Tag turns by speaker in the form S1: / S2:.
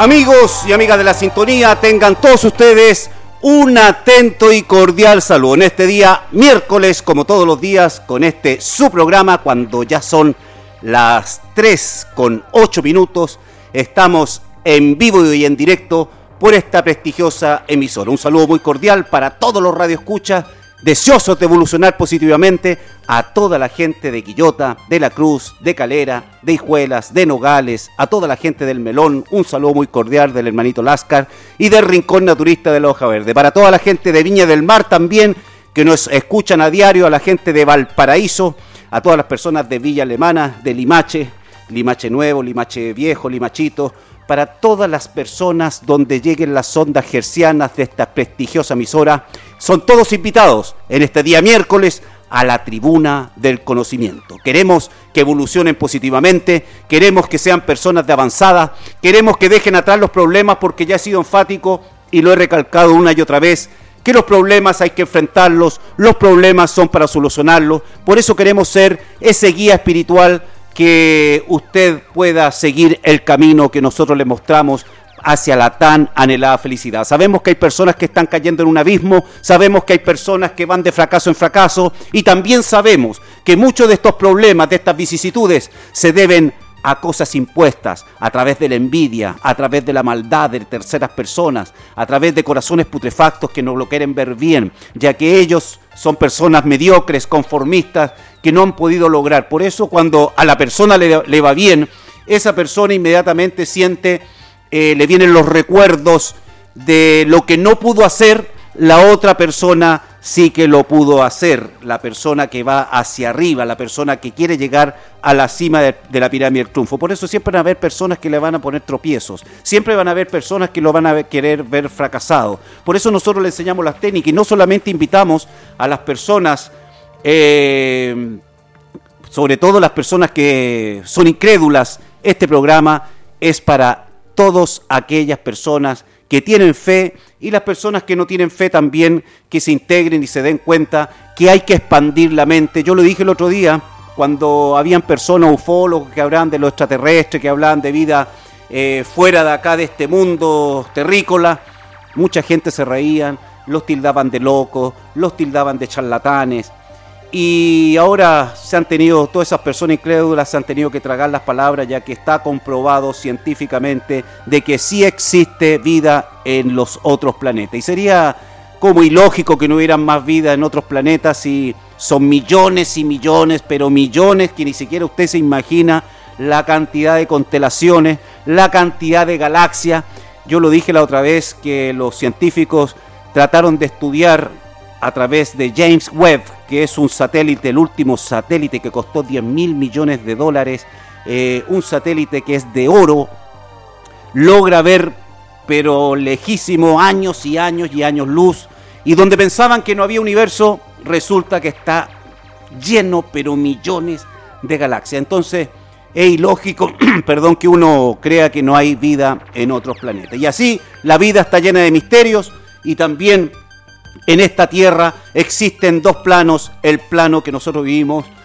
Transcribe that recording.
S1: Amigos y amigas de la sintonía, tengan todos ustedes un atento y cordial saludo en este día miércoles, como todos los días, con su programa, cuando ya son las 3:08. Estamos en vivo y en directo por esta prestigiosa emisora. Un saludo muy cordial para todos los radioescuchas, deseosos de evolucionar positivamente, a toda la gente de Quillota, de La Cruz, de Calera, de Hijuelas, de Nogales, a toda la gente del Melón, un saludo muy cordial del hermanito Láscar y del Rincón Naturista de la Hoja Verde. Para toda la gente de Viña del Mar también, que nos escuchan a diario, a la gente de Valparaíso, a todas las personas de Villa Alemana, de Limache, Limache Nuevo, Limache Viejo, Limachito, para todas las personas donde lleguen las ondas hercianas de esta prestigiosa emisora. Son todos invitados en este día miércoles a la tribuna del conocimiento. Queremos que evolucionen positivamente, queremos que sean personas de avanzada, queremos que dejen atrás los problemas, porque ya he sido enfático y lo he recalcado una y otra vez, que los problemas hay que enfrentarlos, los problemas son para solucionarlos. Por eso queremos ser ese guía espiritual que usted pueda seguir el camino que nosotros le mostramos hacia la tan anhelada felicidad. Sabemos que hay personas que están cayendo en un abismo, sabemos que hay personas que van de fracaso en fracaso, y también sabemos que muchos de estos problemas, de estas vicisitudes, se deben a cosas impuestas, a través de la envidia, a través de la maldad de terceras personas, a través de corazones putrefactos que no lo quieren ver bien, ya que ellos son personas mediocres, conformistas, que no han podido lograr. Por eso, cuando a la persona le va bien, esa persona inmediatamente siente, le vienen los recuerdos de lo que no pudo hacer la otra persona. Sí que lo pudo hacer, la persona que va hacia arriba, la persona que quiere llegar a la cima de la pirámide del triunfo. Por eso siempre van a haber personas que le van a poner tropiezos, siempre van a haber personas que lo van a querer ver fracasado. Por eso nosotros le enseñamos las técnicas, y no solamente invitamos a las personas, sobre todo las personas que son incrédulas. Este programa es para todas aquellas personas que tienen fe, y las personas que no tienen fe también, que se integren y se den cuenta que hay que expandir la mente. Yo lo dije el otro día, cuando habían personas ufólogos que hablaban de lo extraterrestre, que hablaban de vida fuera de acá, de este mundo terrícola. Mucha gente se reían, los tildaban de locos, los tildaban de charlatanes. Y ahora todas esas personas incrédulas se han tenido que tragar las palabras, ya que está comprobado científicamente de que sí existe vida en los otros planetas. Y sería como ilógico que no hubieran más vida en otros planetas, si son millones y millones, pero millones, que ni siquiera usted se imagina la cantidad de constelaciones, la cantidad de galaxias. Yo lo dije la otra vez, que los científicos trataron de estudiar a través de James Webb, que es un satélite, el último satélite, que costó $10.000 millones, un satélite que es de oro, logra ver, pero lejísimo, años y años y años luz, y donde pensaban que no había universo, resulta que está lleno, pero millones de galaxias. Entonces es ilógico, que uno crea que no hay vida en otros planetas. Y así la vida está llena de misterios, y también en esta tierra existen dos planos: el plano que nosotros vivimos